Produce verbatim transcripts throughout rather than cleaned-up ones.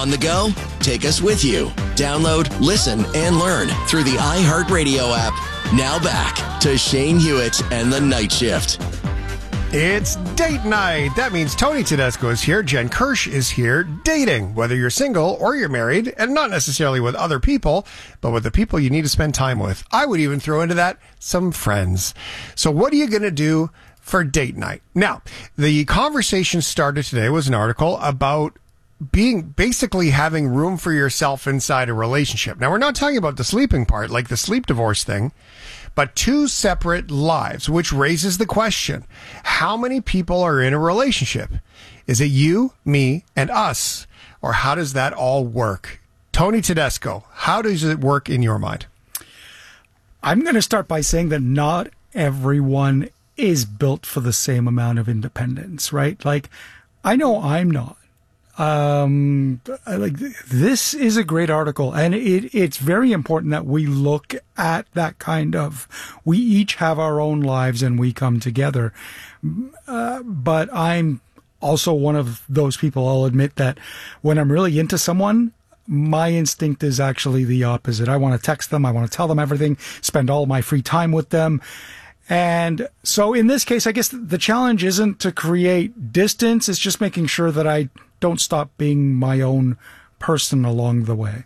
On the go? Take us with you. Download, listen, and learn through the iHeartRadio app. Now back to Shane Hewitt and the Night Shift. It's date night. That means Tony Tedesco is here. Jen Kirsch is here dating, whether you're single or you're married, and not necessarily with other people, but with the people you need to spend time with. I would even throw into that some friends. So what are you going to do for date night? Now, the conversation started today was an article about being basically having room for yourself inside a relationship. Now, we're not talking about the sleeping part, like the sleep divorce thing, but two separate lives, which raises the question, how many people are in a relationship? Is it you, me, and us? Or how does that all work? Tony Tedesco, how does it work in your mind? I'm going to start by saying that not everyone is built for the same amount of independence, right? Like, I know I'm not. Um, like this is a great article, and it, it's very important that we look at that kind of, we each have our own lives and we come together. Uh, but I'm also one of those people, I'll admit that when I'm really into someone, my instinct is actually the opposite. I want to text them. I want to tell them everything, spend all my free time with them. And so in this case, I guess the challenge isn't to create distance. It's just making sure that I don't stop being my own person along the way.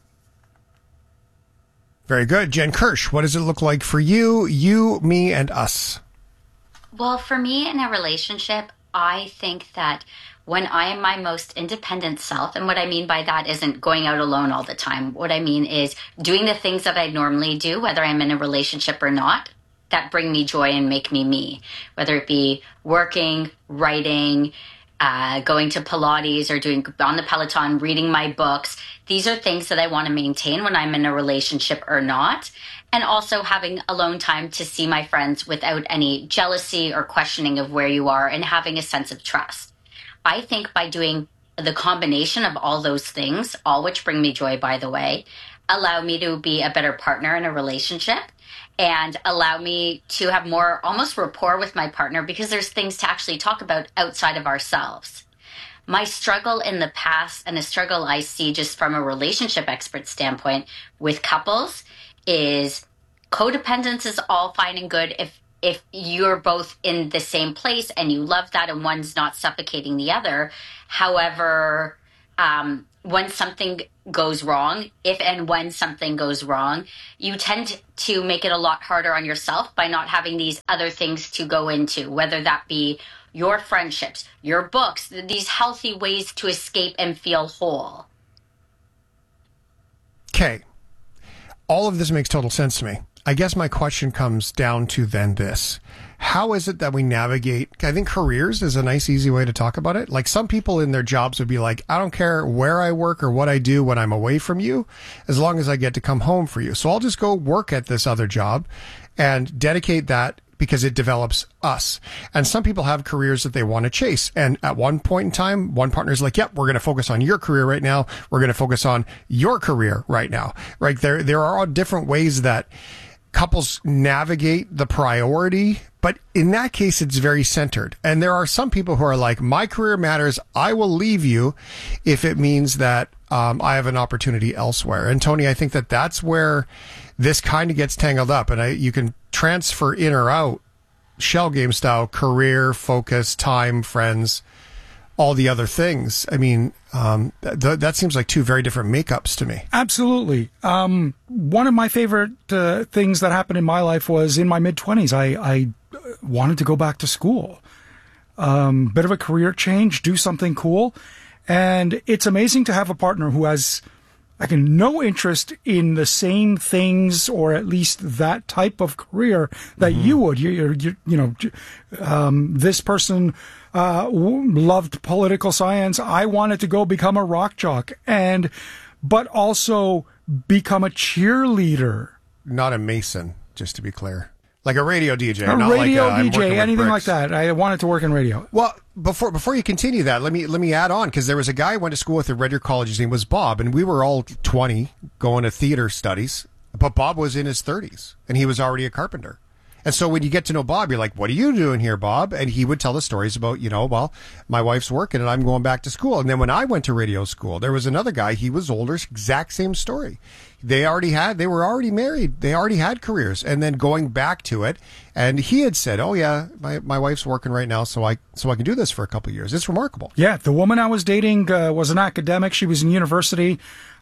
Very good. Jen Kirsch, what does it look like for you, you, me, and us? Well, for me in a relationship, I think that when I am my most independent self, and what I mean by that isn't going out alone all the time. What I mean is doing the things that I normally do, whether I'm in a relationship or not, that bring me joy and make me me, whether it be working, writing, uh, going to Pilates or doing on the Peloton, reading my books. These are things that I want to maintain when I'm in a relationship or not. And also having alone time to see my friends without any jealousy or questioning of where you are and having a sense of trust. I think by doing the combination of all those things, all which bring me joy, by the way, allow me to be a better partner in a relationship and allow me to have more almost rapport with my partner because there's things to actually talk about outside of ourselves. My struggle in the past and a struggle I see just from a relationship expert standpoint with couples is codependence is all fine and good if if you're both in the same place and you love that and one's not suffocating the other. However, um, when something goes wrong, if and when something goes wrong, you tend to make it a lot harder on yourself by not having these other things to go into, whether that be your friendships, your books, these healthy ways to escape and feel whole. Okay. All of this makes total sense to me. I guess my question comes down to then this. How is it that we navigate? I think careers is a nice, easy way to talk about it. Like some people in their jobs would be like, I don't care where I work or what I do when I'm away from you, as long as I get to come home for you. So I'll just go work at this other job and dedicate that because it develops us. And some people have careers that they want to chase. And at one point in time, one partner's like, yep, we're going to focus on your career right now. We're going to focus on your career right now. Right there, there are all different ways that couples navigate the priority, but in that case, it's very centered. And there are some people who are like, my career matters. I will leave you if it means that um, I have an opportunity elsewhere. And Tony, I think that that's where this kind of gets tangled up. And I, you can transfer in or out, shell game style, career, focus, time, friends, all the other things. I mean, um, th- that seems like two very different makeups to me. Absolutely. Um, one of my favorite uh, things that happened in my life was in my mid-twenties. I, I wanted to go back to school. Um, bit of a career change, do something cool. And it's amazing to have a partner who has like no interest in the same things, or at least that type of career that mm-hmm. you would. You, you, you, you know, um, this person uh, loved political science. I wanted to go become a rock jock, and but also become a cheerleader. Not a mason, just to be clear. Like a radio D J, a not radio like a, D J, anything bricks. like that. I wanted to work in radio. Well, before before you continue that, let me let me add on, because there was a guy I went to school with at Red Deer College. His name was Bob, and we were all twenty going to theater studies. But Bob was in his thirties, and he was already a carpenter. And so when you get to know Bob, you're like, what are you doing here, Bob? And he would tell the stories about, you know, well, my wife's working and I'm going back to school. And then when I went to radio school, there was another guy, he was older, exact same story. They already had, they were already married. They already had careers. And then going back to it, and he had said, oh yeah, my, my wife's working right now, so I, so I can do this for a couple of years. It's remarkable. Yeah. The woman I was dating uh, was an academic. She was in university.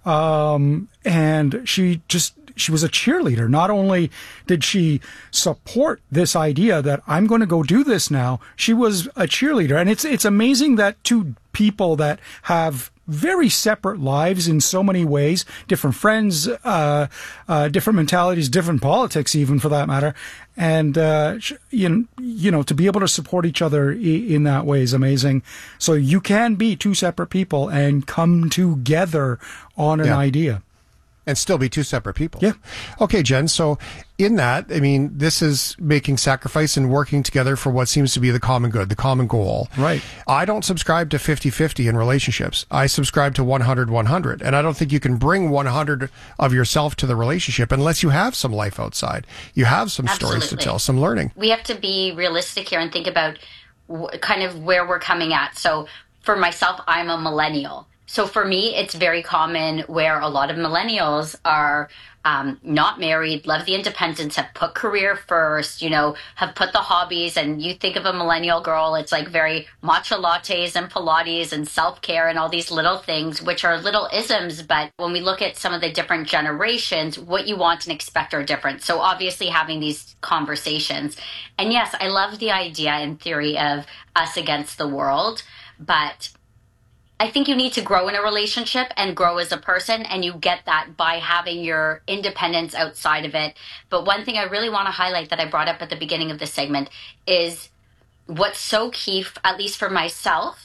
Um, and she just, she was a cheerleader. Not only did she support this idea that I'm going to go do this now, she was a cheerleader. And it's, it's amazing that two people that have very separate lives in so many ways, different friends, uh, uh, different mentalities, different politics, even for that matter. And, uh, you know, you know, to be able to support each other in that way is amazing. So you can be two separate people and come together on an Yeah. idea. And still be two separate people. Yeah. Okay, Jen. So in that, I mean, this is making sacrifice and working together for what seems to be the common good, the common goal. Right. I don't subscribe to fifty-fifty in relationships. I subscribe to one hundred one hundred. And I don't think you can bring one hundred of yourself to the relationship unless you have some life outside. You have some stories to Absolutely. tell, some learning. We have to be realistic here and think about w- kind of where we're coming at. So for myself, I'm a millennial. So for me, it's very common where a lot of millennials are um, not married, love the independence, have put career first, you know, have put the hobbies. And you think of a millennial girl, it's like very matcha lattes and Pilates and self-care and all these little things, which are little isms. But when we look at some of the different generations, what you want and expect are different. So obviously having these conversations. And yes, I love the idea in theory of us against the world, but I think you need to grow in a relationship and grow as a person, and you get that by having your independence outside of it. But one thing I really want to highlight that I brought up at the beginning of this segment is what's so key, at least for myself,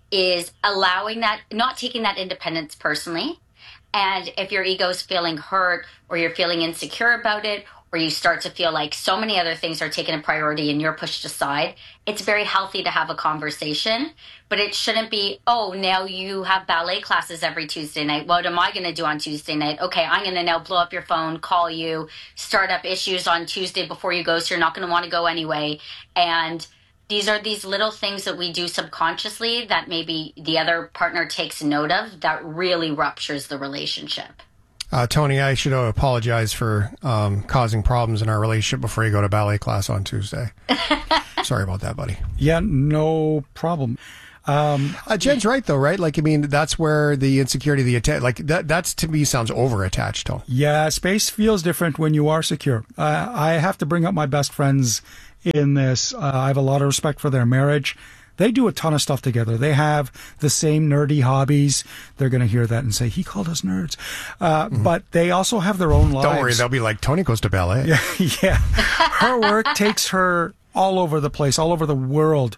is allowing that, not taking that independence personally. And if your ego's feeling hurt or you're feeling insecure about it, or you start to feel like so many other things are taken a priority and you're pushed aside, it's very healthy to have a conversation. But it shouldn't be, oh, now you have ballet classes every Tuesday night. What am I going to do on Tuesday night? Okay, I'm going to now blow up your phone, call you, start up issues on Tuesday before you go, so you're not going to want to go anyway. And these are these little things that we do subconsciously that maybe the other partner takes note of that really ruptures the relationship. Uh, Tony, I should apologize for um, causing problems in our relationship before you go to ballet class on Tuesday. Sorry about that, buddy. Yeah, no problem. Um, uh, Jen's right, though, right? Like, I mean, that's where the insecurity, the atta- like that, that's to me sounds over-attached, Tony. Yeah, space feels different when you are secure. Uh, I have to bring up my best friends in this. Uh, I have a lot of respect for their marriage. They do a ton of stuff together. They have the same nerdy hobbies. They're going to hear that and say, he called us nerds. Uh, mm-hmm. But they also have their own lives. Don't worry, they'll be like, Tony goes to ballet. Yeah, yeah. Her work takes her all over the place, all over the world.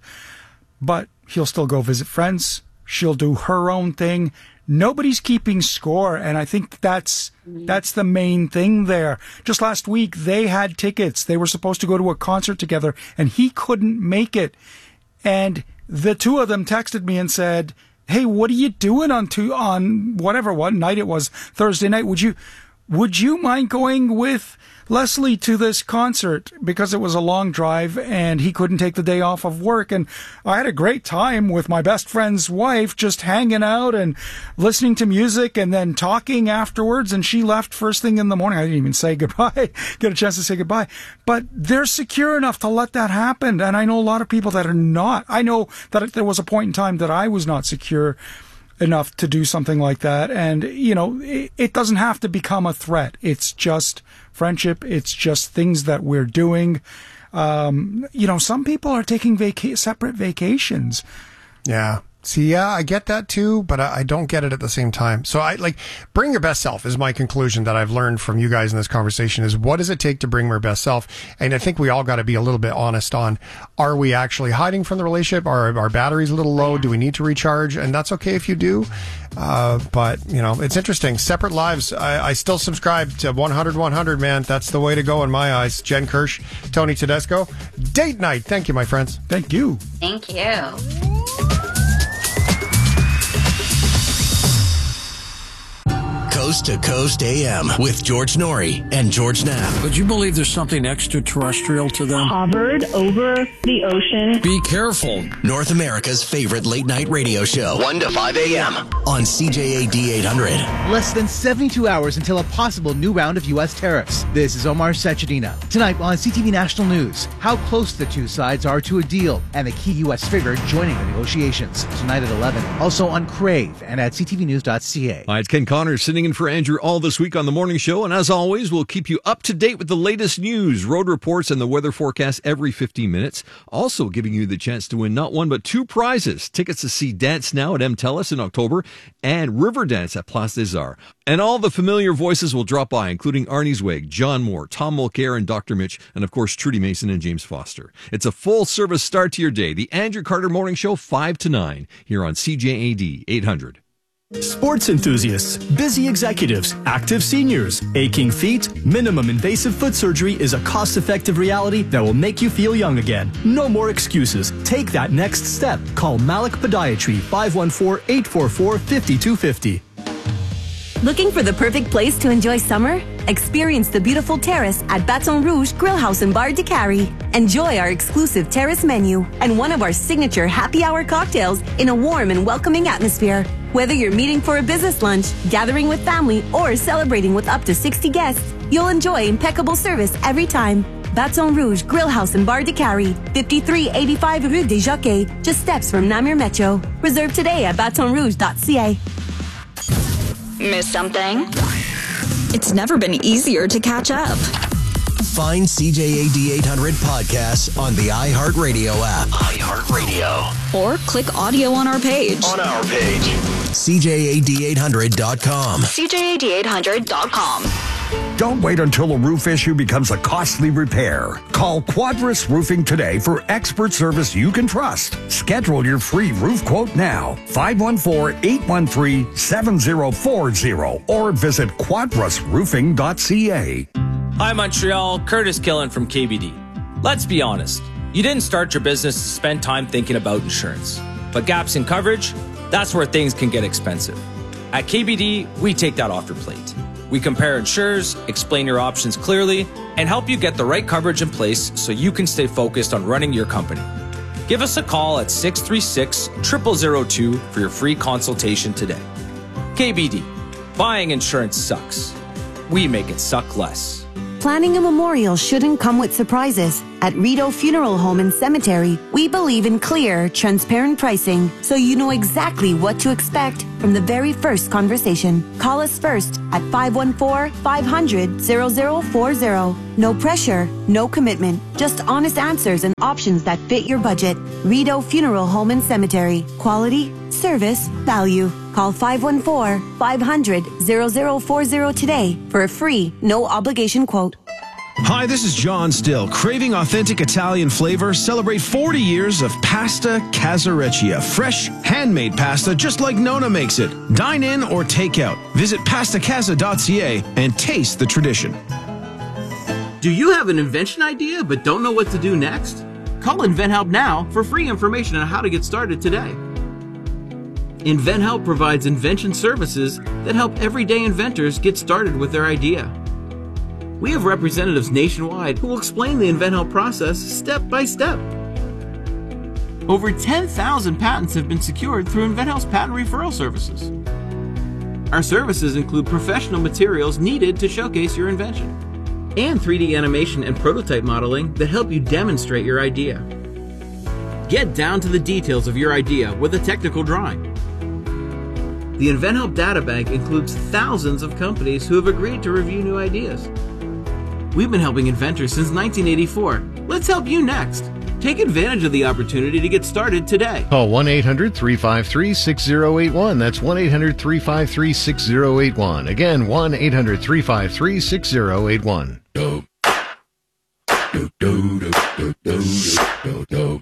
But he'll still go visit friends. She'll do her own thing. Nobody's keeping score, and I think that's that's the main thing there. Just last week, they had tickets. They were supposed to go to a concert together, and he couldn't make it. And the two of them texted me and said, hey, what are you doing on to, on whatever, what night it was, Thursday night? Would you, would you mind going with Leslie to this concert? Because it was a long drive and he couldn't take the day off of work. And I had a great time with my best friend's wife, just hanging out and listening to music and then talking afterwards. And she left first thing in the morning. I didn't even say goodbye, get a chance to say goodbye. But they're secure enough to let that happen. And I know a lot of people that are not. I know that there was a point in time that I was not secure enough to do something like that. And, you know, it, it doesn't have to become a threat. It's just friendship. It's just things that we're doing. Um, you know, some people are taking vaca- separate vacations. Yeah. See, yeah, I get that too, but I, I don't get it at the same time. So I like bring your best self is my conclusion that I've learned from you guys in this conversation is what does it take to bring my best self? And I think we all got to be a little bit honest on, are we actually hiding from the relationship? Are our batteries a little low? Do we need to recharge? And that's okay if you do. Uh, but you know, it's interesting. Separate lives. I, I still subscribe to one hundred one hundred, man. That's the way to go in my eyes. Jen Kirsch, Tony Tedesco. Date night. Thank you, my friends. Thank you. Thank you. Coast to Coast A M with George Norrie and George Knapp. Would you believe there's something extraterrestrial to them? Hovered over the ocean. Be careful. North America's favorite late night radio show, one to five a.m. on C J A D eight hundred. Less than seventy-two hours until a possible new round of U S tariffs. This is Omar Sachedina. Tonight on C T V National News, how close the two sides are to a deal and the key U S figure joining the negotiations. Tonight at eleven. Also on Crave and at c t v news dot c a. Hi, it's Ken Connor sitting in for Andrew all this week on the morning show. And as always, we'll keep you up to date with the latest news, road reports, and the weather forecast every fifteen minutes. Also giving you the chance to win not one, but two prizes. Tickets to see Dance Now at M TELUS in October and River Dance at Place des Arts. And all the familiar voices will drop by, including Arnie Zweig, John Moore, Tom Mulcair, and Doctor Mitch, and of course, Trudy Mason and James Foster. It's a full-service start to your day. The Andrew Carter Morning Show, five to nine, here on C J A D eight hundred. Sports enthusiasts, busy executives, active seniors, aching feet, minimum invasive foot surgery is a cost-effective reality that will make you feel young again. No more excuses. Take that next step. Call Malik Podiatry, five one four, eight four four, five two five zero. Looking for the perfect place to enjoy summer? Experience the beautiful terrace at Baton Rouge Grill House and Bar de Cary. Enjoy our exclusive terrace menu and one of our signature happy hour cocktails in a warm and welcoming atmosphere. Whether you're meeting for a business lunch, gathering with family, or celebrating with up to sixty guests, you'll enjoy impeccable service every time. Baton Rouge Grill House and Bar de Cary, fifty-three eighty-five Rue des Jockeys, just steps from Namur Metro. Reserve today at baton rouge dot c a. Miss something? It's never been easier to catch up. Find C J A D eight hundred podcasts on the iHeartRadio app. iHeartRadio. Or click audio on our page. On our page. C J A D eight hundred dot com. C J A D eight hundred dot com. Don't wait until a roof issue becomes a costly repair. Call Quadris Roofing today for expert service you can trust. Schedule your free roof quote now. five one four, eight one three, seven zero four zero or visit quadris roofing dot c a. Hi Montreal, Curtis Killen from K B D. Let's be honest, you didn't start your business to spend time thinking about insurance. But gaps in coverage, that's where things can get expensive. At K B D, we take that off your plate. We compare insurers, explain your options clearly, and help you get the right coverage in place so you can stay focused on running your company. Give us a call at six three six, zero zero zero two for your free consultation today. K B D, buying insurance sucks. We make it suck less. Planning a memorial shouldn't come with surprises. At Rideau Funeral Home and Cemetery, we believe in clear, transparent pricing so you know exactly what to expect from the very first conversation. Call us first at five one four, five hundred, zero zero four zero. No pressure, no commitment, just honest answers and options that fit your budget. Rideau Funeral Home and Cemetery. Quality, service, value. Call five one four, five hundred, zero zero four zero today for a free, no obligation quote. Hi, this is John Still. Craving authentic Italian flavor? Celebrate forty years of Pasta Casareccia. Fresh, handmade pasta just like Nona makes it. Dine in or take out. Visit pasta casa dot c a and taste the tradition. Do you have an invention idea but don't know what to do next? Call InventHelp now for free information on how to get started today. InventHelp provides invention services that help everyday inventors get started with their idea. We have representatives nationwide who will explain the InventHelp process step by step. Over ten thousand patents have been secured through InventHelp's patent referral services. Our services include professional materials needed to showcase your invention, and three D animation and prototype modeling that help you demonstrate your idea. Get down to the details of your idea with a technical drawing. The InventHelp Databank includes thousands of companies who have agreed to review new ideas. We've been helping inventors since nineteen eighty-four. Let's help you next. Take advantage of the opportunity to get started today. Call one eight hundred, three five three, six zero eight one. That's one eight hundred, three five three, six zero eight one. Again, one eight hundred, three five three, six zero eight one. Do, do, do, do, do, do, do.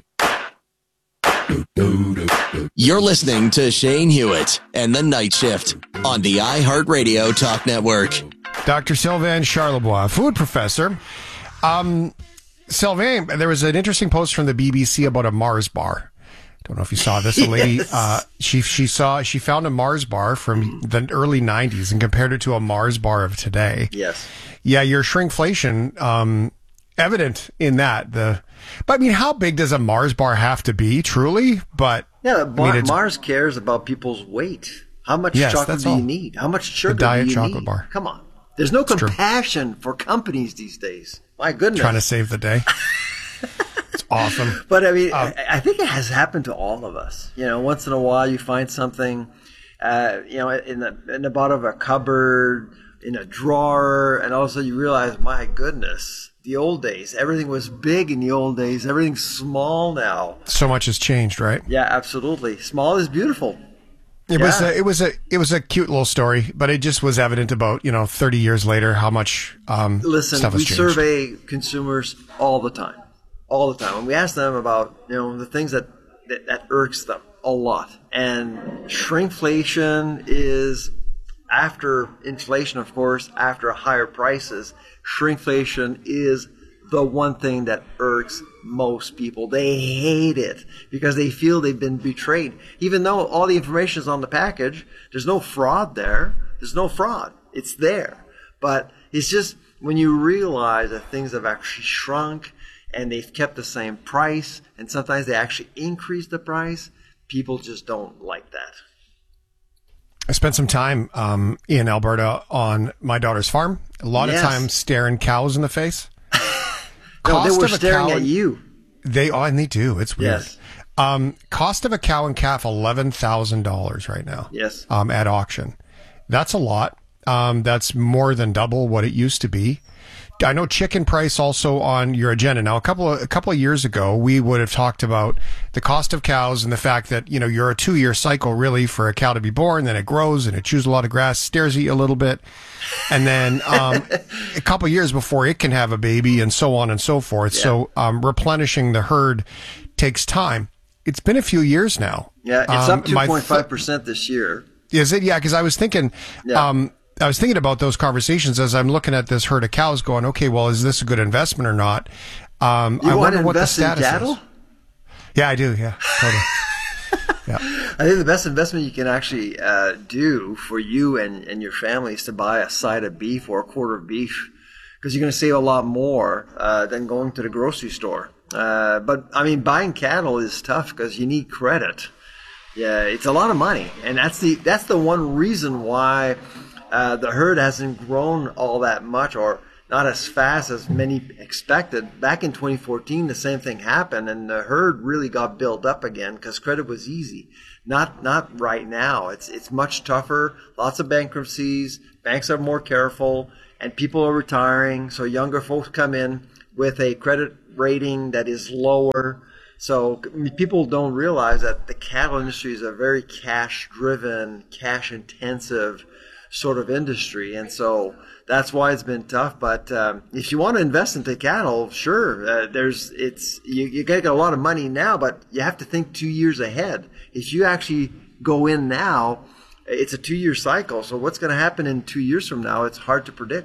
You're listening to Shane Hewitt and the Night Shift on the iHeartRadio Talk Network. Doctor Sylvain Charlebois, food professor. Um, Sylvain, there was an interesting post from the B B C about a Mars bar. Don't know if you saw this. A lady, Yes. uh, she she saw she found a Mars bar from the early nineties and compared it to a Mars bar of today. Yes. Yeah, your shrinkflation um, evident in that. The but I mean, how big does a Mars bar have to be? Truly, but Yeah, I Mar- mean, it's- Mars cares about people's weight. How much Yes, chocolate that's do you all. need? How much sugar diet do you chocolate need? bar. Come on. There's no It's true. compassion for companies these days. My goodness. trying to save the day. It's awesome. But I mean, Um, I, I think it has happened to all of us. You know, once in a while you find something, uh, you know, in the in the bottom of a cupboard, in a drawer, and all of a sudden you realize, my goodness, the old days, everything was big in the old days. Everything's small now. So much has changed, right? Yeah, absolutely. Small is beautiful. It Yeah. was a, it was a it was a cute little story, but it just was evident about you know thirty years later how much um, Listen, stuff we has changed. survey consumers all the time, all the time, and we ask them about you know the things that that, that irks them a lot. And shrinkflation is after inflation, of course, after higher prices. Shrinkflation is the one thing that irks most people. They hate it because they feel they've been betrayed. Even though all the information is on the package, there's no fraud there. There's no fraud. It's there. But it's just when you realize that things have actually shrunk and they've kept the same price, and sometimes they actually increase the price, people just don't like that. I spent some time um, in Alberta on my daughter's farm. A lot Yes. of time staring cows in the face. No, they Cost were of a staring cow at and- you. They oh, and they do. It's weird. Yes. Um, cost of a cow and calf eleven thousand dollars right now. Yes. Um, at auction, that's a lot. Um, that's more than double what it used to be. I know chicken price also on your agenda. Now, a couple of, a couple of years ago, we would have talked about the cost of cows and the fact that, you know, you're a two year cycle really for a cow to be born. Then it grows and it chews a lot of grass, stares at you a little bit. And then, um, a couple of years before it can have a baby and so on and so forth. Yeah. So, um, replenishing the herd takes time. It's been a few years now. Yeah, it's Um, up two my point five th- percent this year. Is it? Yeah, because I was thinking, Yeah. um, I was thinking about those conversations as I'm looking at this herd of cows, going, okay, well, is this a good investment or not? Um, You I want wonder to what the invest in status cattle? is. Yeah, I do. Yeah, totally. I think the best investment you can actually uh, do for you and, and your family is to buy a side of beef or a quarter of beef, because you're going to save a lot more uh, than going to the grocery store. Uh, but I mean, buying cattle is tough because you need credit. Yeah, it's a lot of money, and that's the that's the one reason why uh, the herd hasn't grown all that much, or not as fast as many expected. Back in twenty fourteen, the same thing happened, and the herd really got built up again because credit was easy. Not not right now. It's it's much tougher. Lots of bankruptcies. Banks are more careful, and people are retiring. So younger folks come in with a credit rating that is lower. So people don't realize that the cattle industry is a very cash-driven, cash-intensive sort of industry, and so that's why it's been tough. But um, if you want to invest into cattle, sure, uh, there's it's you, you get a lot of money now, but you have to think two years ahead. If you actually go in now, it's a two-year cycle. So what's going to happen in two years from now? It's hard to predict.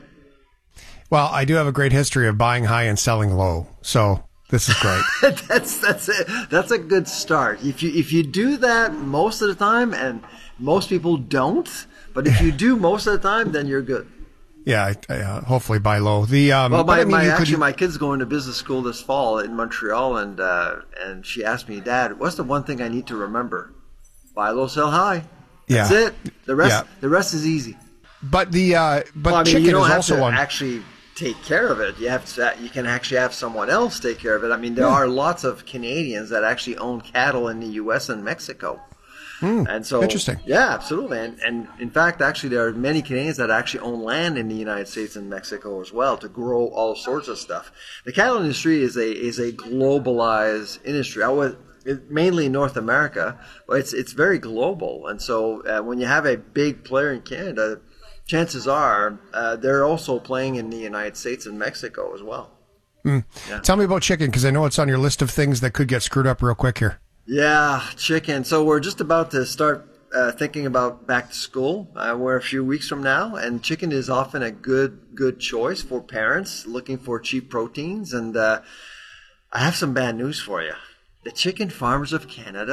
Well, I do have a great history of buying high and selling low, so this is great. that's that's it. That's a good start. If you if you do that most of the time, and most people don't, but if you do most of the time, then you're good. Yeah, I, I, uh, hopefully buy low. The um, Well, but my, I mean, my you could- actually my kid's going to business school this fall in Montreal, and uh, and she asked me, Dad, what's the one thing I need to remember? Buy low, sell high. That's Yeah. it. The rest Yeah. the rest is easy. But the uh, but well, I mean, chicken you don't is have also to on. actually take care of it. You have to. You can actually have someone else take care of it. I mean, there Yeah. are lots of Canadians that actually own cattle in the U S and Mexico. Hmm, And so, interesting. Yeah, absolutely. And, and in fact, actually, there are many Canadians that actually own land in the United States and Mexico as well to grow all sorts of stuff. The cattle industry is a is a globalized industry. I was it, mainly in North America, but it's it's very global. And so, uh, when you have a big player in Canada, chances are uh, they're also playing in the United States and Mexico as well. Hmm. Yeah. Tell me about chicken, because I know it's on your list of things that could get screwed up real quick here. Yeah, chicken. So we're just about to start uh, thinking about back to school. Uh, we're a few weeks from now, and chicken is often a good good choice for parents looking for cheap proteins. And uh, I have some bad news for you. The chicken farmers of Canada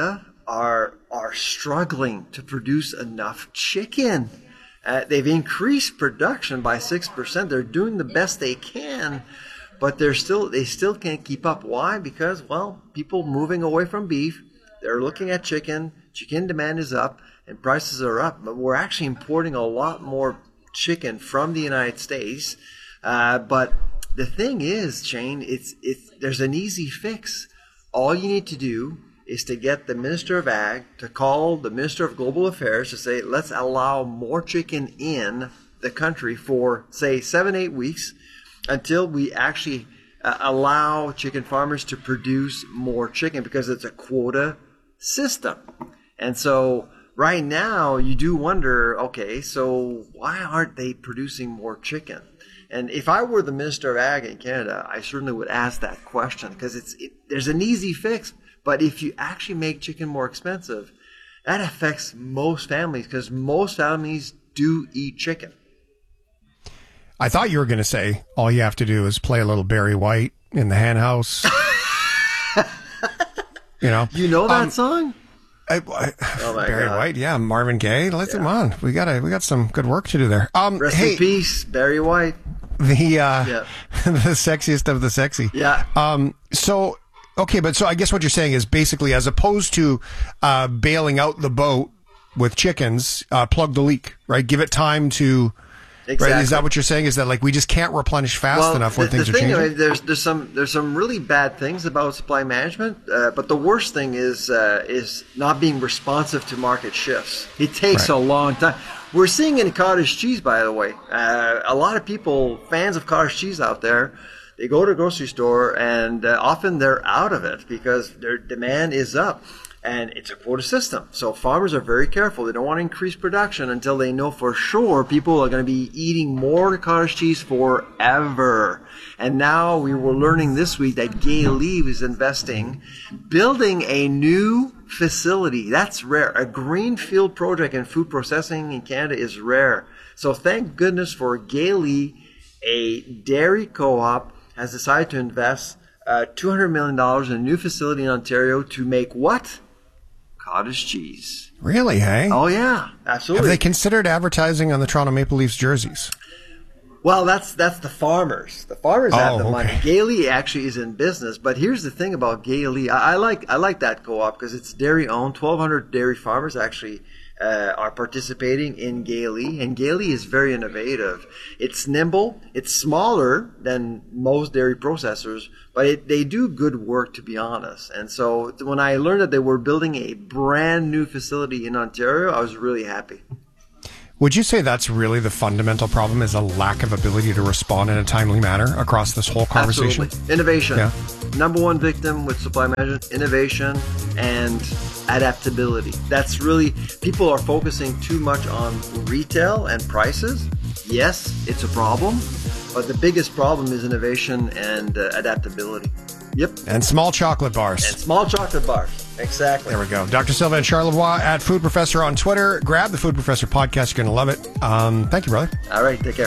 are are struggling to produce enough chicken. Uh, they've increased production by six percent. They're doing the best they can, but they're still they still can't keep up. Why? Because, well, people moving away from beef, they're looking at chicken. Chicken demand is up and prices are up. But we're actually importing a lot more chicken from the United States. Uh, but the thing is, Shane, it's it's there's an easy fix. All you need to do is to get the Minister of Ag to call the Minister of Global Affairs to say, let's allow more chicken in the country for, say, seven, eight weeks until we actually uh, allow chicken farmers to produce more chicken, because it's a quota system. And so right now you do wonder, okay, so why aren't they producing more chicken? And if I were the Minister of Ag in Canada, I certainly would ask that question, because it's it, there's an easy fix. But if you actually make chicken more expensive, that affects most families, because most families do eat chicken. I thought you were going to say all you have to do is play a little Barry White in the hen house. you know, you know that um, song? I, I, oh my Barry God. White, yeah, Marvin Gaye. Let's Yeah. come on. We got we got some good work to do there. Um, Rest hey, in peace, Barry White. the uh, Yeah. the sexiest of the sexy. Yeah. Um. So okay, but so I guess what you're saying is basically, as opposed to uh, bailing out the boat with chickens, uh, plug the leak, right? Give it time to. Exactly. Right? Is that what you're saying? Is that like we just can't replenish fast well, enough when the, things the are thing, changing? I mean, there's there's some there's some really bad things about supply management, uh, but the worst thing is uh, is not being responsive to market shifts. It takes Right. a long time. We're seeing in cottage cheese, by the way, uh, a lot of people, fans of cottage cheese out there, they go to a grocery store and uh, often they're out of it because their demand is up. And it's a quota system. So farmers are very careful. They don't want to increase production until they know for sure people are going to be eating more cottage cheese forever. And now we were learning this week that Gay Leave is investing, building a new facility. That's rare. A greenfield project in food processing in Canada is rare. So thank goodness for Gay Leave, a dairy co-op has decided to invest uh, two hundred million dollars in a new facility in Ontario to make what? Cottage cheese. Really, hey? Oh, yeah, absolutely. Have they considered advertising on the Toronto Maple Leafs jerseys? Well, that's that's the farmers. The farmers have Oh, the money. okay. Gailey actually is in business, but here's the thing about Gailey. I, I like I like that co-op because it's dairy owned. twelve hundred dairy farmers actually uh, are participating in Gailey, and Gailey is very innovative. It's nimble. It's smaller than most dairy processors, but it, they do good work, to be honest. And so when I learned that they were building a brand new facility in Ontario, I was really happy. Would you say that's really the fundamental problem, is a lack of ability to respond in a timely manner across this whole conversation? Absolutely. Innovation. Yeah. Number one victim with supply management, innovation and adaptability. That's really, people are focusing too much on retail and prices. Yes, it's a problem, but the biggest problem is innovation and uh, adaptability. Yep. And small chocolate bars. And small chocolate bars. Exactly. There we go. Doctor Sylvain Charlevoix at Food Professor on Twitter. Grab the Food Professor podcast. You're going to love it. Um, thank you, brother. All right. Take care.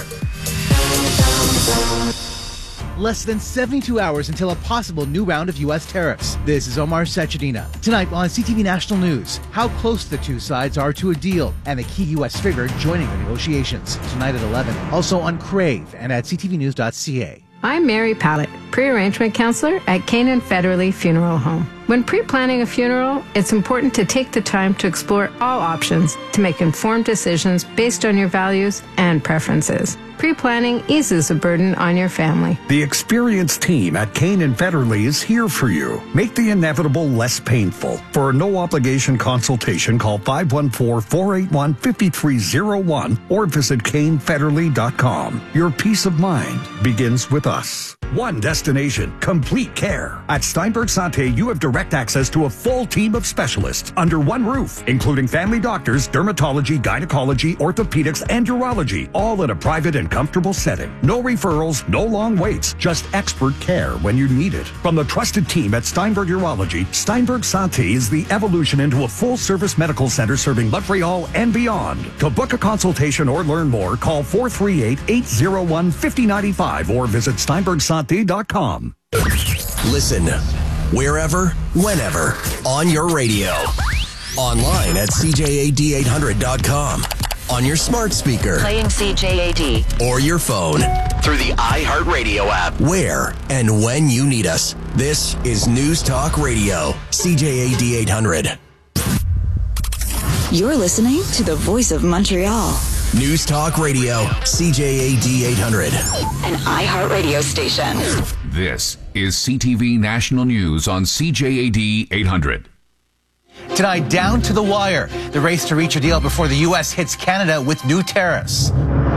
Less than seventy-two hours until a possible new round of U S tariffs. This is Omar Sechedina. Tonight on C T V National News, how close the two sides are to a deal and the key U S figure joining the negotiations. Tonight at eleven. Also on Crave and at c t v news dot c a. I'm Mary Pallett, pre-arrangement counselor at Canaan Federally Funeral Home. When pre-planning a funeral, it's important to take the time to explore all options to make informed decisions based on your values and preferences. Pre-planning eases the burden on your family. The experienced team at Canaan Federally is here for you. Make the inevitable less painful. For a no-obligation consultation, call five one four, four eight one, five three zero one or visit Kane Federally dot com. Your peace of mind begins with us. One destination, complete care. At Steinberg Santé, you have direct access to a full team of specialists under one roof, including family doctors, dermatology, gynecology, orthopedics, and urology, all in a private and comfortable setting. No referrals, no long waits, just expert care when you need it. From the trusted team at Steinberg Urology, Steinberg Santé is the evolution into a full-service medical center serving Montreal and beyond. To book a consultation or learn more, call four three eight, eight zero one, five zero nine five or visit steinberg santé dot com. Listen wherever, whenever, on your radio. Online at C J A D eight hundred dot com. On your smart speaker. Playing C J A D. Or your phone. Through the iHeartRadio app. Where and when you need us. This is News Talk Radio. C J A D eight hundred. You're listening to the voice of Montreal. News Talk Radio. C J A D eight hundred. An iHeartRadio station. This is C T V National News on C J A D eight hundred. Tonight, down to the wire, the race to reach a deal before the U S hits Canada with new tariffs.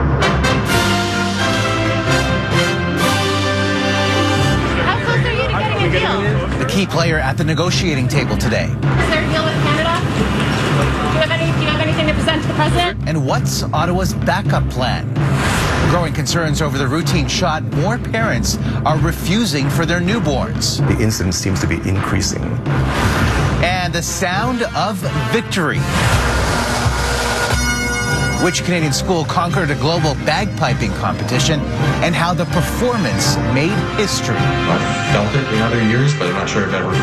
How close are you to getting a deal? The key player at the negotiating table today. Is there a deal with Canada? Do you have any, do you have anything to present to the president? And what's Ottawa's backup plan? Growing concerns over the routine shot more parents are refusing for their newborns. The incidence seems to be increasing. And the sound of victory. Which Canadian school conquered a global bagpiping competition and how the performance made history. I've felt it in other years, but I'm not sure I've ever